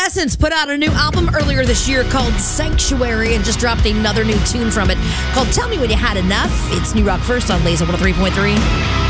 Evanescence put out a new album earlier this year called Sanctuary and just dropped another new tune from it called Tell Me When You Had Enough. It's New Rock First on Laser 103.3.